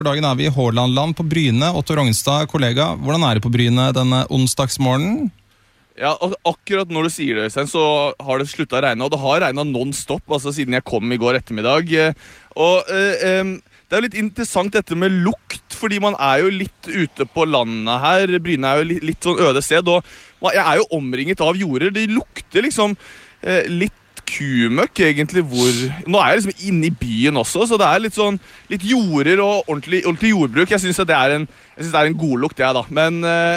For dagen vi I Haalandland på Bryne. Otto Rognstad, kollega, hvordan det på Bryne denne onsdagsmorgenen? Ja, akkurat når du sier det, Øystein, så har det sluttet å regne, og det har regnet non-stop, altså siden jeg kom I går ettermiddag. Og det litt interessant dette med lukt, fordi man jo litt ute på landet her. Bryne jo litt sånn øde sted, og jeg jo omringet av jorder. Det lukter liksom litt kumøkk egentlig nå jeg liksom inne I byen også, så det litt sånn litt jorder og ordentlig jordbruk. Jeg synes at det en god lukt, da. Men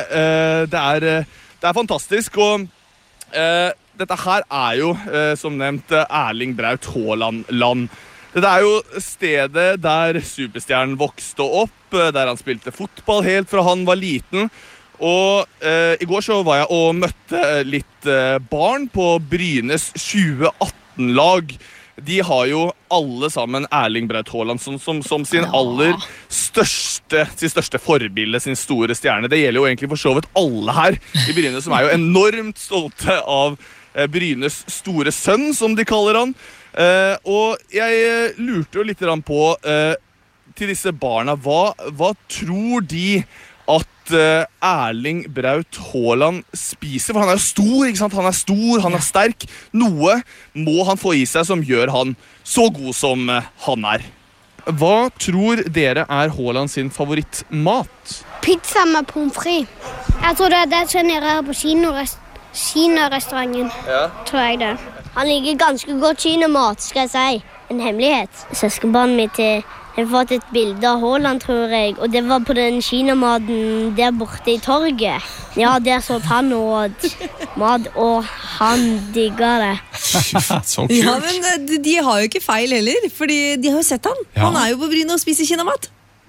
det fantastisk, og dette her jo, som nevnt, Erling Braut Haaland-land. Dette jo stedet der superstjernen vokste opp, der han spilte fotball helt fra han var liten. Og I går så var jeg og møtte litt barn på Brynes 2018-lag. De har jo alle sammen Erling Braut Haaland som sin aller største forbilde, sin store stjerne. Det gjelder jo egentlig for så vidt alle her I Bryne, som jo enormt stolte av Brynes store sønn, som de kaller han. Og jeg lurte jo litt på til disse barna, hva tror de at Erling Braut Haaland spiser? For han jo stor, ikke sant? Han stor, han sterk. Noe må han få I seg som gjør han så god som han Hva tror dere Haaland sin favorittmat? Pizza med pommes frites. Jeg tror det genererer på kinarestauranten. Ja. Tror jeg det. Han liker ganske godt kinamat, skal jeg si. En hemmelighet. Søskenbarnet mitt har fått et bilde av Haaland, tror jeg, og det var på den kinamaten der borte I torget. Ja, der så han og mat, og han digger det. Så kult. Ja, men de har jo ikke feil heller, fordi de har jo sett han. Ja. Han jo på Bryne og spiser kinamat.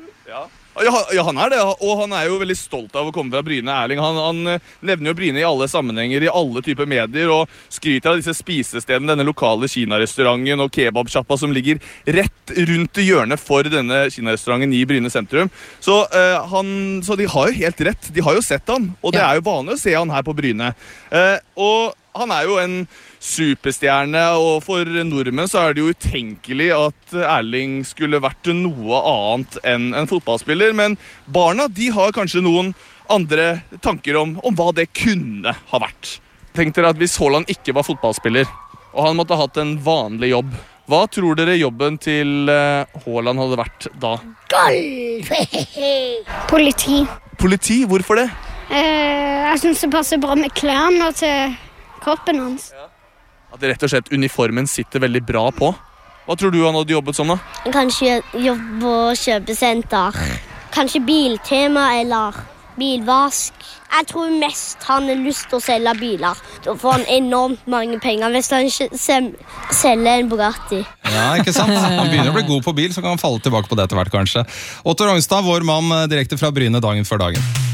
Ja, han det, og han jo veldig stolt av å komme fra Bryne, Erling. Han nevner jo Bryne I alle sammenhenger, I alle typer medier, og skryter av disse spisestedene, denne lokale kinarestauranten og kebabsjappa som ligger rett rundt hjørnet for denne kinarestauranten I Bryne sentrum. Så de har jo helt rett. De har jo sett han, og det jo vanlig å se han her på Bryne. Og han jo en superstjerne, og for nordmenn så det jo utenkelig at Erling skulle vært noe annet enn en fotballspiller, men barna, de har kanskje noen andre tanker om hva det kunne ha vært. Tenk dere at hvis Haaland ikke var fotballspiller, og han måtte ha hatt en vanlig jobb, hva tror dere jobben til Haaland hadde vært da? Golf! Politi. Politi? Hvorfor det? Jeg synes det passer bra med klærne til kroppen hans. At det rett og slett uniformen sitter veldig bra på. Hva tror du han hadde jobbet som da? Kanskje jobbe på kjøpesenter. Kanskje biltema eller bilvask. Jeg tror mest han har lyst til å selge biler. Da får han enormt mange penger hvis han selger en Bugatti. Ja, ikke sant? Han begynner å bli god på bil, så kan han falle tilbake på det etter hvert kanskje. Otto Rognstad, vår mann direkte fra Bryne dagen før dagen.